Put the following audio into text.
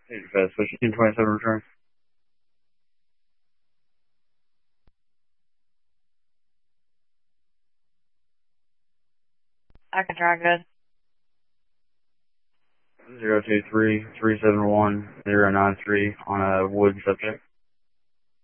Hey, Fed, switch 1027 return. I can try good. 023-371-093 on a wood subject.